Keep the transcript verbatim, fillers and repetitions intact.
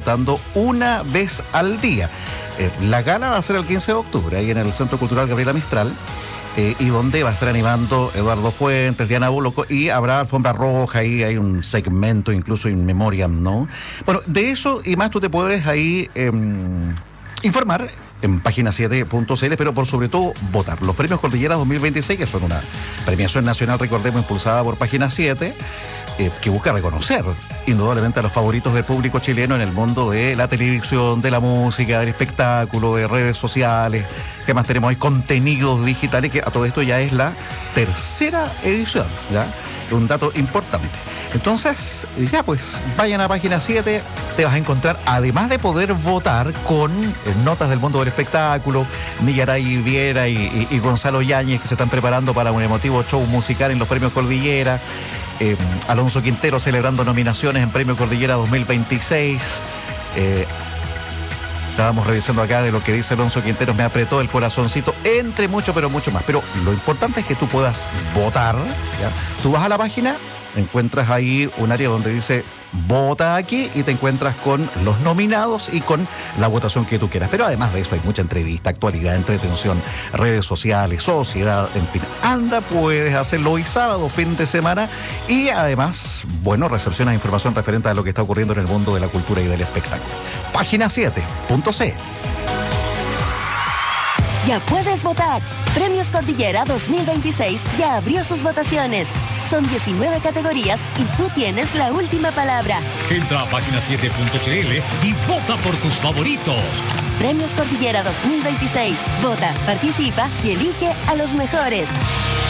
votando una vez al día. Eh, la gala va a ser el quince de octubre, ahí en el Centro Cultural Gabriela Mistral. Eh, y donde va a estar animando Eduardo Fuentes, Diana Boloco, y habrá alfombra roja, ahí hay un segmento incluso in memoriam, ¿no? Bueno, de eso y más tú te puedes ahí eh, informar en página siete punto c l, pero por sobre todo votar. Los premios Cordillera dos mil veintiséis, que son una premiación nacional, recordemos, impulsada por página siete, eh, que busca reconocer indudablemente a los favoritos del público chileno en el mundo de la televisión, de la música, del espectáculo, de redes sociales. ¿Qué más tenemos? Hay contenidos digitales, que a todo esto ya es la tercera edición, ¿ya? Un dato importante. Entonces, ya pues, vayan a página siete, te vas a encontrar, además de poder votar, con eh, notas del mundo del espectáculo, Millaray Viera y, y, y Gonzalo Yáñez, que se están preparando para un emotivo show musical en los premios Cordillera, eh, Alonso Quintero celebrando nominaciones en Premio Cordillera dos mil veintiséis, eh, estábamos revisando acá de lo que dice Alonso Quintero, me apretó el corazoncito, entre mucho, pero mucho más. Pero lo importante es que tú puedas votar, ¿ya? Tú vas a la página, encuentras ahí un área donde dice vota aquí y te encuentras con los nominados y con la votación que tú quieras. Pero además de eso hay mucha entrevista, actualidad, entretención, redes sociales, sociedad, en fin. Anda, puedes hacerlo hoy sábado, fin de semana, y además, bueno, recepcionas información referente a lo que está ocurriendo en el mundo de la cultura y del espectáculo. Página siete punto c. Ya puedes votar. Premios Cordillera dos mil veintiséis ya abrió sus votaciones. Son diecinueve categorías y tú tienes la última palabra. Entra a página siete punto c l y vota por tus favoritos. Premios Cordillera dos mil veintiséis. Vota, participa y elige a los mejores.